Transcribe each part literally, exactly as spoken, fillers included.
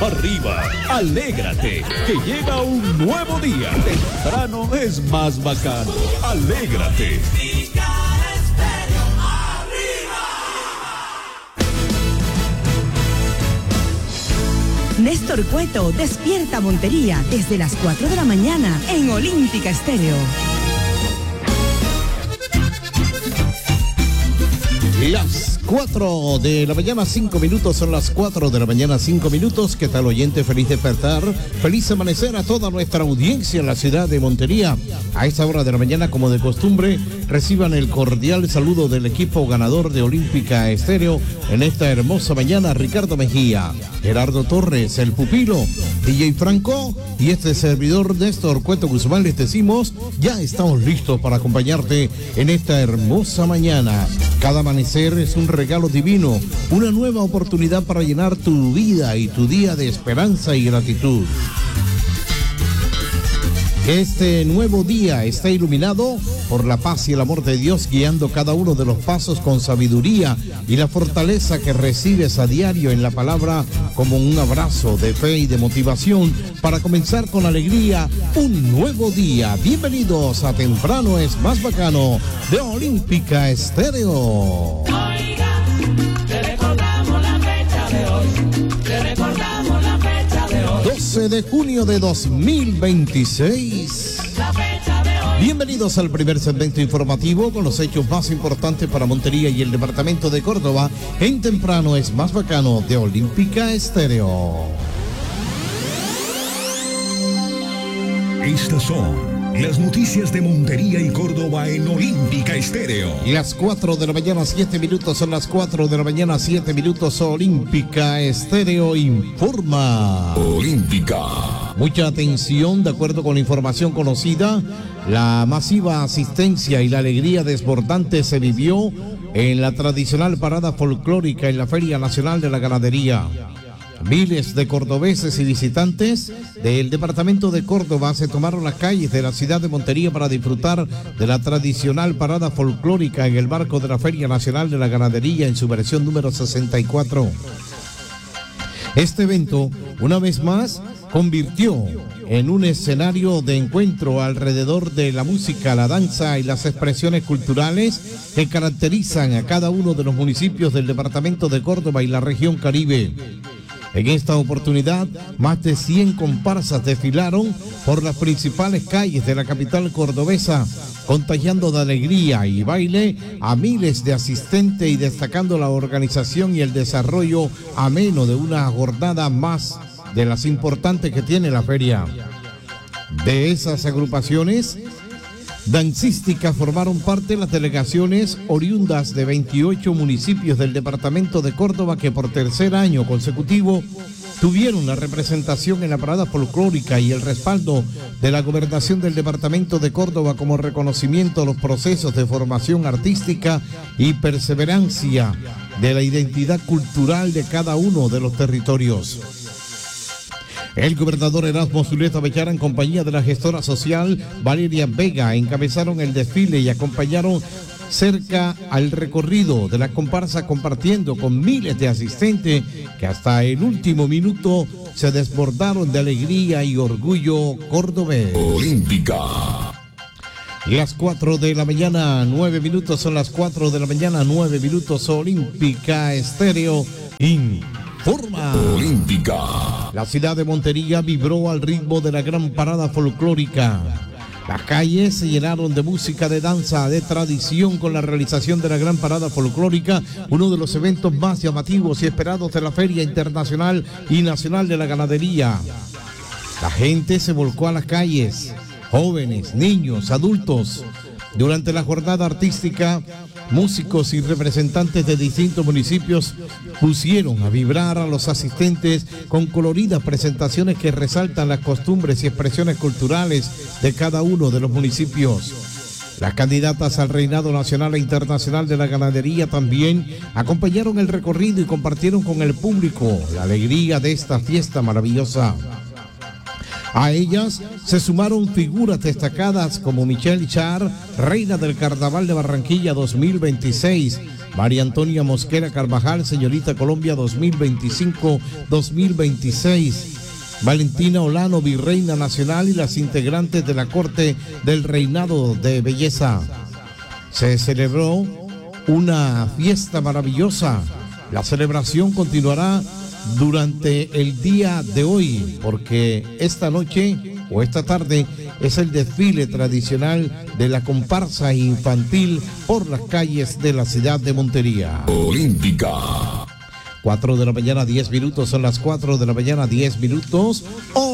arriba, alégrate, que llega un nuevo día. Temprano es más bacano. Alégrate. Néstor Cueto despierta Montería desde las cuatro de la mañana en Olímpica Estéreo. Las cuatro de la mañana, cinco minutos, son las cuatro de la mañana, cinco minutos. ¿Qué tal, oyente? Feliz despertar, feliz amanecer a toda nuestra audiencia en la ciudad de Montería. A esta hora de la mañana, como de costumbre, reciban el cordial saludo del equipo ganador de Olímpica Estéreo en esta hermosa mañana: Ricardo Mejía, Gerardo Torres, el pupilo, D J Franco y este servidor Néstor Cueto Guzmán. Les decimos, ya estamos listos para acompañarte en esta hermosa mañana. Cada amanecer es un regalo divino, una nueva oportunidad para llenar tu vida y tu día de esperanza y gratitud. Este nuevo día está iluminado por la paz y el amor de Dios, guiando cada uno de los pasos con sabiduría y la fortaleza que recibes a diario en la palabra, como un abrazo de fe y de motivación para comenzar con alegría un nuevo día. Bienvenidos a Temprano es más bacano de Olímpica Estéreo. Oiga, te recordamos la fecha de hoy, te recordamos la fecha de hoy. doce de junio de dos mil veintiséis. La fecha de hoy. Bienvenidos al primer segmento informativo con los hechos más importantes para Montería y el departamento de Córdoba en Temprano es más bacano de Olímpica Estéreo. Estas son las noticias de Montería y Córdoba en Olímpica Estéreo. Y las cuatro de la mañana, siete minutos, son las cuatro de la mañana, siete minutos. Olímpica Estéreo informa. Olímpica. Mucha atención, de acuerdo con la información conocida, la masiva asistencia y la alegría desbordante se vivió en la tradicional parada folclórica en la Feria Nacional de la Ganadería. Miles de cordobeses y visitantes del departamento de Córdoba se tomaron las calles de la ciudad de Montería para disfrutar de la tradicional parada folclórica en el marco de la Feria Nacional de la Ganadería en su versión número sesenta y cuatro. Este evento, una vez más, convirtió en un escenario de encuentro alrededor de la música, la danza y las expresiones culturales que caracterizan a cada uno de los municipios del departamento de Córdoba y la región Caribe. En esta oportunidad, más de cien comparsas desfilaron por las principales calles de la capital cordobesa, contagiando de alegría y baile a miles de asistentes y destacando la organización y el desarrollo ameno de una jornada más de las importantes que tiene la feria. De esas agrupaciones dancísticas formaron parte las delegaciones oriundas de veintiocho municipios del departamento de Córdoba que por tercer año consecutivo tuvieron la representación en la parada folclórica y el respaldo de la gobernación del departamento de Córdoba como reconocimiento a los procesos de formación artística y perseverancia de la identidad cultural de cada uno de los territorios. El gobernador Erasmo Zuleta Bellar, en compañía de la gestora social Valeria Vega, encabezaron el desfile y acompañaron cerca al recorrido de la comparsa, compartiendo con miles de asistentes que hasta el último minuto se desbordaron de alegría y orgullo cordobés. Olímpica. Las cuatro de la mañana, nueve minutos, son las cuatro de la mañana, nueve minutos. Olímpica Estéreo informa. Olímpica. La ciudad de Montería vibró al ritmo de la gran parada folclórica. Las calles se llenaron de música, de danza, de tradición con la realización de la gran parada folclórica, uno de los eventos más llamativos y esperados de la Feria Internacional y Nacional de la Ganadería. La gente se volcó a las calles, jóvenes, niños, adultos. Durante la jornada artística, músicos y representantes de distintos municipios pusieron a vibrar a los asistentes con coloridas presentaciones que resaltan las costumbres y expresiones culturales de cada uno de los municipios. Las candidatas al reinado nacional e internacional de la ganadería también acompañaron el recorrido y compartieron con el público la alegría de esta fiesta maravillosa. A ellas se sumaron figuras destacadas como Michelle Char, reina del Carnaval de Barranquilla dos mil veintiséis, María Antonia Mosquera Carvajal, señorita Colombia dos mil veinticinco dos mil veintiséis, Valentina Olano, virreina nacional, y las integrantes de la Corte del Reinado de Belleza. Se celebró una fiesta maravillosa. La celebración continuará durante el día de hoy, porque esta noche o esta tarde es el desfile tradicional de la comparsa infantil por las calles de la ciudad de Montería. Olímpica. cuatro de la mañana, diez minutos, son las cuatro de la mañana, diez minutos.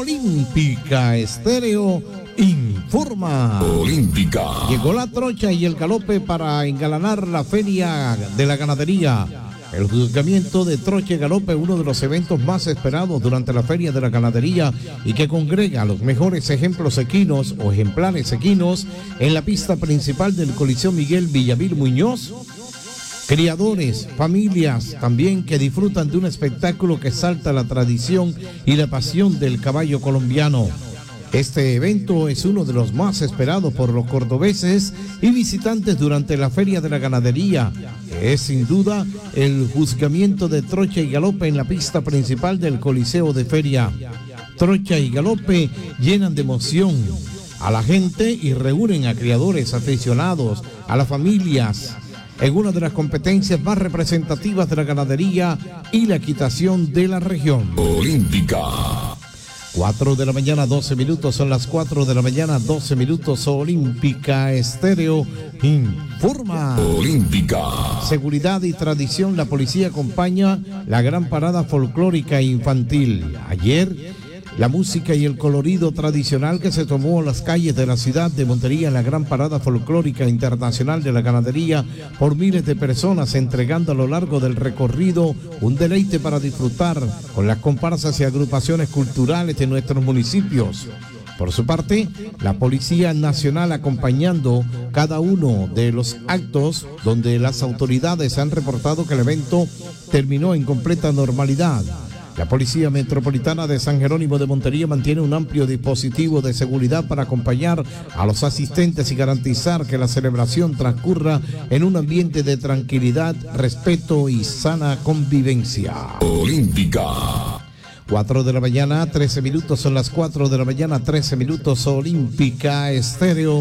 Olímpica Estéreo informa. Olímpica. Llegó la trocha y el galope para engalanar la feria de la ganadería. El juzgamiento de trocha y galope, uno de los eventos más esperados durante la feria de la ganadería y que congrega a los mejores ejemplos equinos o ejemplares equinos en la pista principal del Coliseo Miguel Villamil Muñoz. Criadores, familias también que disfrutan de un espectáculo que exalta la tradición y la pasión del caballo colombiano. Este evento es uno de los más esperados por los cordobeses y visitantes durante la Feria de la Ganadería, que es sin duda el juzgamiento de trocha y galope en la pista principal del Coliseo de Feria. Trocha y galope llenan de emoción a la gente y reúnen a criadores, aficionados, a las familias, en una de las competencias más representativas de la ganadería y la equitación de la región. Olímpica. cuatro de la mañana, doce minutos, son las cuatro de la mañana, doce minutos. Olímpica Estéreo informa. Olímpica. Seguridad y tradición, la policía acompaña la gran parada folclórica infantil. Ayer, la música y el colorido tradicional que se tomó en las calles de la ciudad de Montería en la gran parada folclórica internacional de la ganadería por miles de personas, entregando a lo largo del recorrido un deleite para disfrutar con las comparsas y agrupaciones culturales de nuestros municipios. Por su parte, la Policía Nacional acompañando cada uno de los actos donde las autoridades han reportado que el evento terminó en completa normalidad. La Policía Metropolitana de San Jerónimo de Montería mantiene un amplio dispositivo de seguridad para acompañar a los asistentes y garantizar que la celebración transcurra en un ambiente de tranquilidad, respeto y sana convivencia. Olímpica. cuatro de la mañana, trece minutos, son las cuatro de la mañana, trece minutos. Olímpica Estéreo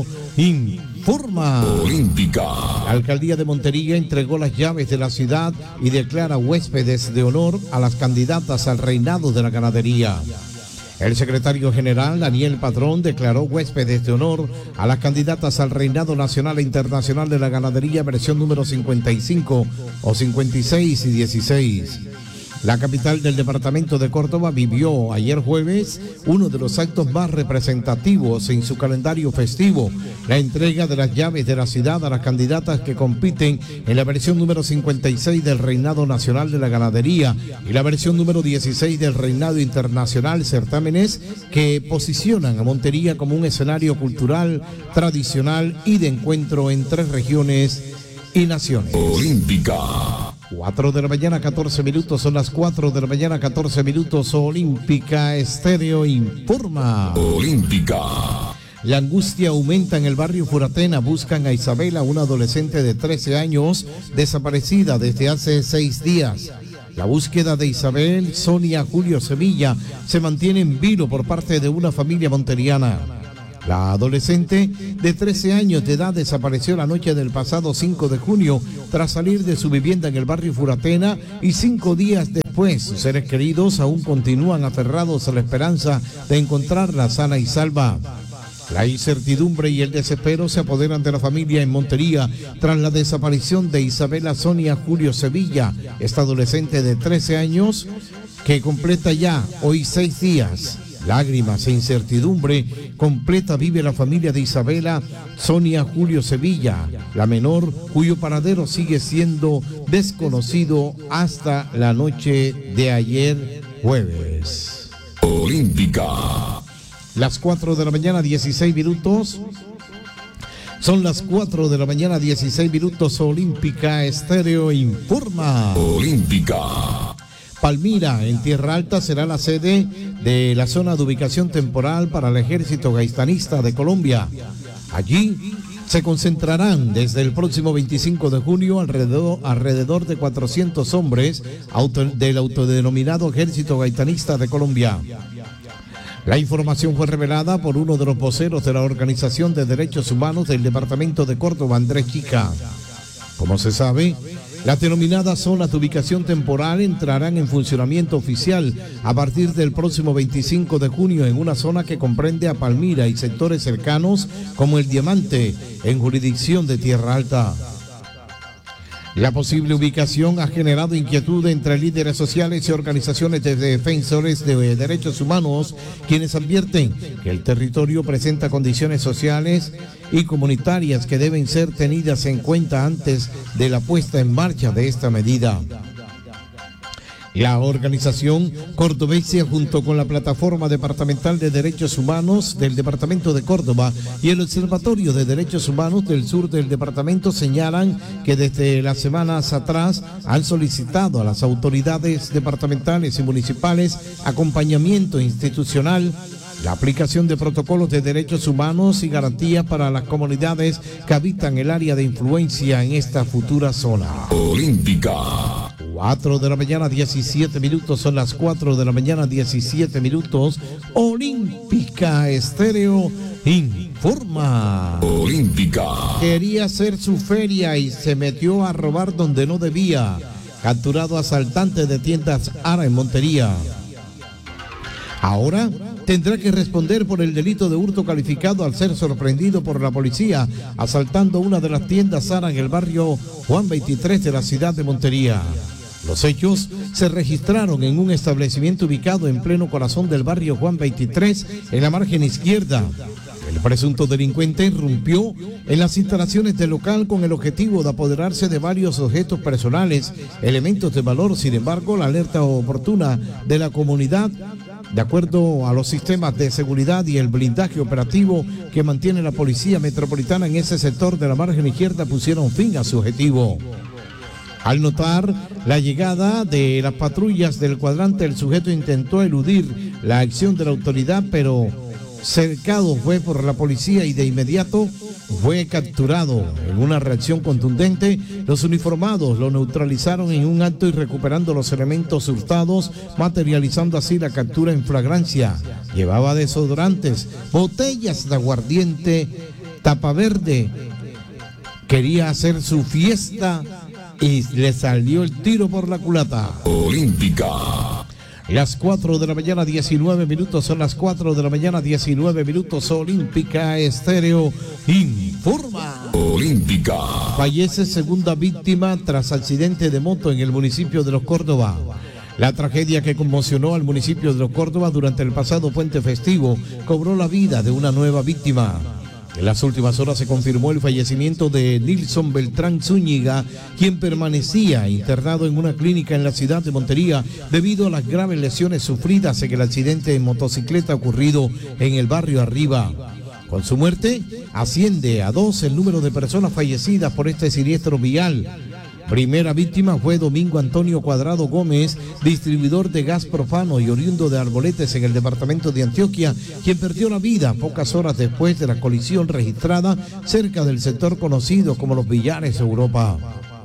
informa. Olímpica. La alcaldía de Montería entregó las llaves de la ciudad y declara huéspedes de honor a las candidatas al reinado de la ganadería. El secretario general, Daniel Padrón, declaró huéspedes de honor a las candidatas al reinado nacional e internacional de la ganadería versión número cincuenta y cinco o cincuenta y seis y dieciséis. La capital del departamento de Córdoba vivió ayer jueves uno de los actos más representativos en su calendario festivo, la entrega de las llaves de la ciudad a las candidatas que compiten en la versión número cincuenta y seis del Reinado Nacional de la Ganadería y la versión número dieciséis del Reinado Internacional, certámenes que posicionan a Montería como un escenario cultural, tradicional y de encuentro entre regiones y naciones. Olímpica. cuatro de la mañana, catorce minutos, son las cuatro de la mañana, catorce minutos. Olímpica Estéreo informa. Olímpica. La angustia aumenta en el barrio Furatena. Buscan a Isabela, una adolescente de trece años, desaparecida desde hace seis días. La búsqueda de Isabel Sonia Julio Sevilla se mantiene en vilo por parte de una familia monteriana. La adolescente de trece años de edad desapareció la noche del pasado cinco de junio tras salir de su vivienda en el barrio Furatena y cinco días después sus seres queridos aún continúan aferrados a la esperanza de encontrarla sana y salva. La incertidumbre y el desespero se apoderan de la familia en Montería tras la desaparición de Isabela Sonia Julio Sevilla, esta adolescente de trece años que completa ya hoy seis días. Lágrimas e incertidumbre completa vive la familia de Isabela Sonia Julio Sevilla, la menor cuyo paradero sigue siendo desconocido hasta la noche de ayer jueves. Olímpica. Las cuatro de la mañana, dieciséis minutos. Son las cuatro de la mañana, dieciséis minutos. Olímpica Estéreo informa. Olímpica. Palmira, en Tierra Alta, será la sede de la zona de ubicación temporal para el Ejército Gaitanista de Colombia. Allí se concentrarán desde el próximo veinticinco de junio alrededor, alrededor de cuatrocientos hombres auto, del autodenominado Ejército Gaitanista de Colombia. La información fue revelada por uno de los voceros de la Organización de Derechos Humanos del Departamento de Córdoba, Andrés Chica. Como se sabe, las denominadas zonas de ubicación temporal entrarán en funcionamiento oficial a partir del próximo veinticinco de junio en una zona que comprende a Palmira y sectores cercanos como el Diamante, en jurisdicción de Tierra Alta. La posible ubicación ha generado inquietud entre líderes sociales y organizaciones de defensores de derechos humanos, quienes advierten que el territorio presenta condiciones sociales y comunitarias que deben ser tenidas en cuenta antes de la puesta en marcha de esta medida. La organización cordobesa, junto con la Plataforma Departamental de Derechos Humanos del Departamento de Córdoba y el Observatorio de Derechos Humanos del sur del departamento, señalan que desde las semanas atrás han solicitado a las autoridades departamentales y municipales acompañamiento institucional, la aplicación de protocolos de derechos humanos y garantías para las comunidades que habitan el área de influencia en esta futura zona. Olímpica. cuatro de la mañana, diecisiete minutos, son las cuatro de la mañana, diecisiete minutos. Olímpica Estéreo informa. Olímpica. Quería hacer su feria y se metió a robar donde no debía. Capturado asaltante de tiendas Ara en Montería. Ahora tendrá que responder por el delito de hurto calificado al ser sorprendido por la policía asaltando una de las tiendas Zara en el barrio Juan veintitrés de la ciudad de Montería. Los hechos se registraron en un establecimiento ubicado en pleno corazón del barrio Juan veintitrés, en la margen izquierda. El presunto delincuente irrumpió en las instalaciones del local con el objetivo de apoderarse de varios objetos personales, elementos de valor. Sin embargo, la alerta oportuna de la comunidad, de acuerdo a los sistemas de seguridad y el blindaje operativo que mantiene la Policía Metropolitana en ese sector de la margen izquierda, pusieron fin a su objetivo. Al notar la llegada de las patrullas del cuadrante, el sujeto intentó eludir la acción de la autoridad, pero cercado fue por la policía y de inmediato fue capturado. En una reacción contundente, los uniformados lo neutralizaron en un acto y recuperando los elementos hurtados, materializando así la captura en flagrancia. Llevaba desodorantes, botellas de aguardiente, tapa verde. Quería hacer su fiesta y le salió el tiro por la culata. Olímpica. Las cuatro de la mañana, diecinueve minutos, son las cuatro de la mañana, diecinueve minutos. Olímpica Estéreo informa. Olímpica. Fallece segunda víctima tras accidente de moto en el municipio de Los Córdoba. La tragedia que conmocionó al municipio de Los Córdoba durante el pasado puente festivo cobró la vida de una nueva víctima. En las últimas horas se confirmó el fallecimiento de Nilson Beltrán Zúñiga, quien permanecía internado en una clínica en la ciudad de Montería debido a las graves lesiones sufridas en el accidente de motocicleta ocurrido en el barrio Arriba. Con su muerte, asciende a dos el número de personas fallecidas por este siniestro vial. Primera víctima fue Domingo Antonio Cuadrado Gómez, distribuidor de gas profano y oriundo de Arboletes en el departamento de Antioquia, quien perdió la vida pocas horas después de la colisión registrada cerca del sector conocido como Los Villares, Europa.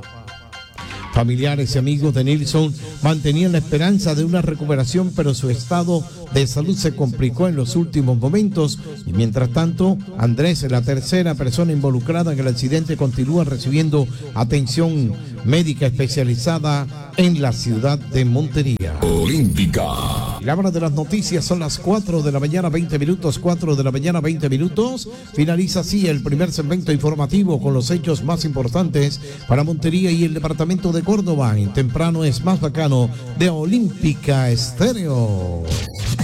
Familiares y amigos de Nilson mantenían la esperanza de una recuperación, pero su estado de salud se complicó en los últimos momentos y mientras tanto Andrés, la tercera persona involucrada en el accidente, continúa recibiendo atención médica especializada en la ciudad de Montería. Olímpica. La hora de las noticias son las cuatro de la mañana, veinte minutos, cuatro de la mañana, veinte minutos. Finaliza así el primer segmento informativo con los hechos más importantes para Montería y el departamento de Córdoba. En Temprano es más bacano de Olímpica Estéreo.